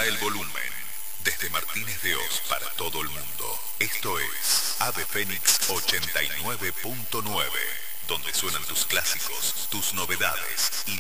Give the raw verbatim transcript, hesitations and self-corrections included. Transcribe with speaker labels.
Speaker 1: Subá el volumen. Desde Martínez de Oz para todo el mundo. Esto es Ave Fénix ochenta y nueve punto nueve, donde suenan tus clásicos, tus novedades y